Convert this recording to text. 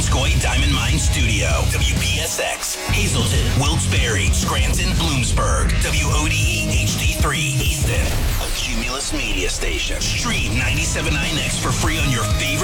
Missisquoi Diamond Mine Studio. WPSX, Hazleton, Wilkes-Barre, Scranton, Bloomsburg. WODE HD3, Easton. A Cumulus media station. Stream 97.9X for free on your favorite